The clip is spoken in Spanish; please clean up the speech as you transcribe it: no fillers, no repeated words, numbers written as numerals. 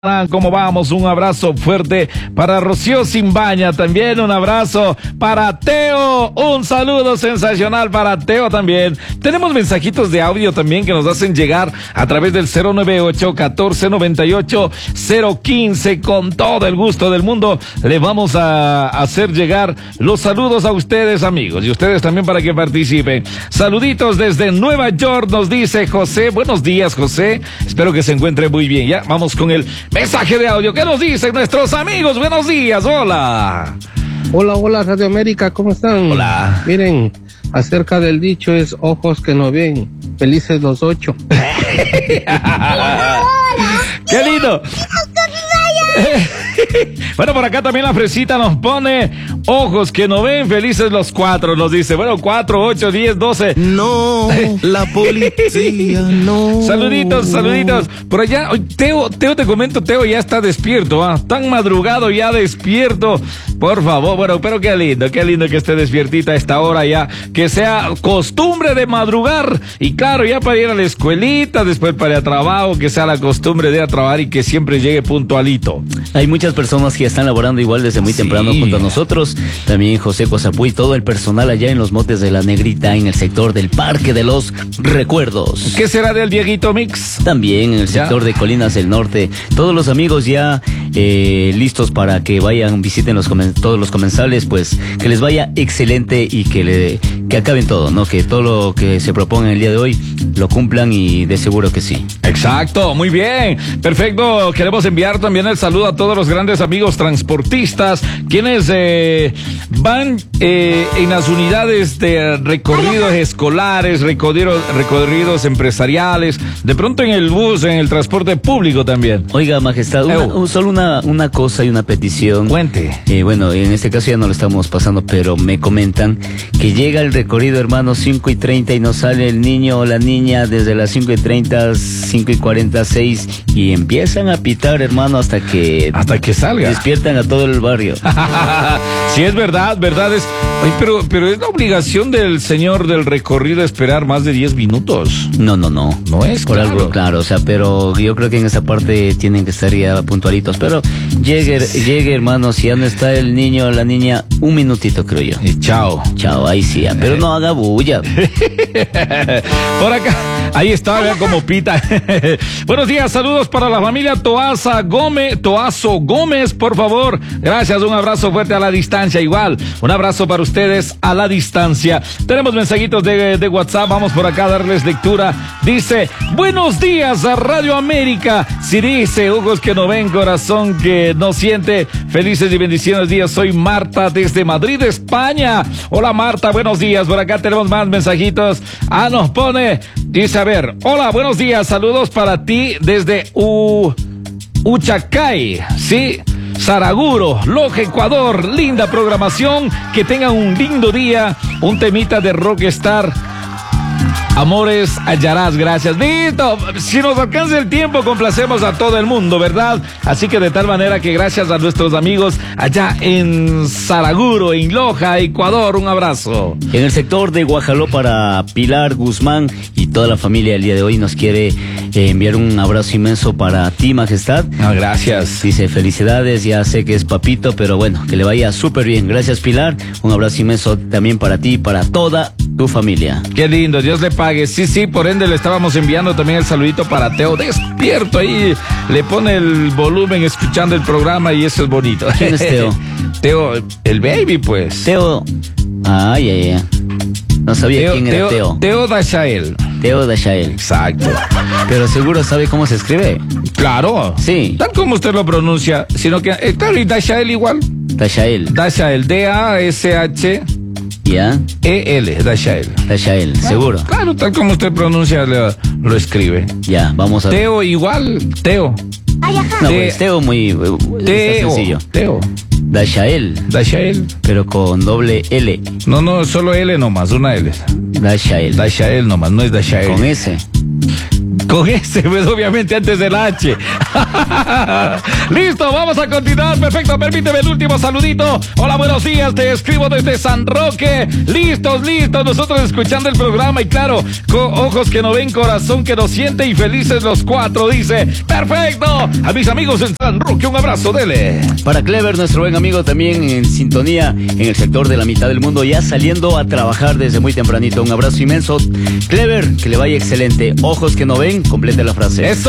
¿Cómo vamos? Un abrazo fuerte para Rocío Simbaña, también un abrazo para Teo, un saludo sensacional para Teo también. Tenemos mensajitos de audio también que nos hacen llegar a través del 098-1498-015. Con todo el gusto del mundo le vamos a hacer llegar los saludos a ustedes, amigos, y ustedes también para que participen. Saluditos desde Nueva York, nos dice José. Buenos días, José, espero que se encuentre muy bien. Ya vamos con el mensaje de audio. ¿Qué nos dicen nuestros amigos? Buenos días, hola. Hola, Radio América, ¿cómo están? Hola. Miren, acerca del dicho es ojos que no ven, felices los 8. ¡Qué lindo! Bueno, por acá también la Fresita nos pone ojos que no ven, felices los 4, nos dice. Bueno, 4, 8, 10, 12. No, la policía, no. Saluditos. Por allá, Teo, te comento, Teo ya está despierto, tan madrugado ya despierto. Por favor, bueno, pero qué lindo que esté despiertita a esta hora ya. Que sea costumbre de madrugar. Y claro, ya para ir a la escuelita, después para ir a trabajo, que sea la costumbre de ir a trabajar y que siempre llegue puntualito. Hay muchas personas que están laborando igual desde muy temprano junto a nosotros. También José Cozapuy, todo el personal allá en los Montes de la Negrita, en el sector del Parque de los Recuerdos. ¿Qué será del Dieguito Mix? También en el sector de Colinas del Norte. Todos los amigos ya listos para que vayan, visiten todos los comensales, pues que les vaya excelente y que acaben todo, ¿no? Que todo lo que se proponga el día de hoy lo cumplan, y de seguro que sí. Exacto, muy bien, perfecto. Queremos enviar también el saludo a todos los grandes amigos transportistas, quienes van en las unidades de recorridos escolares, recorridos empresariales, de pronto en el bus, en el transporte público también. Oiga, majestad, solo una cosa y una petición. Cuente. Bueno, en este caso ya no lo estamos pasando, pero me comentan que llega el recorrido, hermano, 5:30 y no sale el niño o la niña desde las 5:30, 5:46 y empiezan a pitar, hermano, hasta que salga. Despiertan a todo el barrio. Sí, es verdad es. Oye, pero es la obligación del señor del recorrido esperar más de 10 minutos. No. No es por claro. Algo, claro, o sea, pero yo creo que en esa parte tienen que estar ya puntualitos. Pero llegue, hermano, si ya no está el niño o la niña, un minutito, creo yo. Y chao, ahí sí, pero no haga bulla. Por acá, ahí está, vean cómo pita. Buenos días, saludos para la familia Toazo Gómez, por favor. Gracias, un abrazo fuerte a la distancia, igual. Un abrazo para ustedes a la distancia. Tenemos mensajitos de WhatsApp, vamos por acá a darles lectura. Dice, buenos días a Radio América. Si dice, ojos que no ven, corazón que no siente. Felices y bendiciones días, soy Marta desde Madrid, España. Hola Marta, buenos días. Por acá tenemos más mensajitos. Nos pone, dice, a ver, hola, buenos días, saludos para ti desde Uchacay, sí, Saraguro, Loja, Ecuador. Linda programación, que tengan un lindo día. Un temita de Rockstar, Amores hallarás, gracias. Listo, si nos alcanza el tiempo, complacemos a todo el mundo, ¿verdad? Así que de tal manera que gracias a nuestros amigos allá en Saraguro, en Loja, Ecuador, un abrazo. En el sector de Guajaló, para Pilar Guzmán y toda la familia el día de hoy nos quiere enviar un abrazo inmenso para ti, majestad. Gracias. Dice, felicidades, ya sé que es papito, pero bueno, que le vaya súper bien. Gracias, Pilar. Un abrazo inmenso también para ti y para toda tu familia. Qué lindo, Dios le pague. Sí, por ende le estábamos enviando también el saludito para Teo, despierto ahí, le pone el volumen escuchando el programa y eso es bonito. ¿Quién es Teo? Teo, el baby, pues. Teo, ya. No sabía quién era Teo. Teo Dashael. Teo Dashael. Exacto. Pero seguro sabe cómo se escribe. Claro. Sí. Tal como usted lo pronuncia, sino que, claro, y Dashael igual. Dashael, D-A-S-H. ¿ya? E-L, Dashael, seguro. Claro, tal como usted pronuncia, lo escribe. Ya, vamos a ver. Teo igual, Teo. No, pues Teo muy sencillo. Teo. Dashael, pero con doble L. No, solo L nomás, una L. Dashael nomás, no es Dashael. con S. Con ese, pues, obviamente antes del H. Listo, vamos a continuar. Perfecto, permíteme el último saludito. Hola, buenos días, te escribo desde San Roque. Listos, nosotros escuchando el programa y claro, con ojos que no ven, corazón que no siente y felices los cuatro, dice. Perfecto, a mis amigos en San Roque, un abrazo, dele. Para Clever, nuestro buen amigo, también en sintonía en el sector de la mitad del mundo, ya saliendo a trabajar desde muy tempranito. Un abrazo inmenso. Clever, que le vaya excelente. Ojos que no ven, complete la frase. Eso.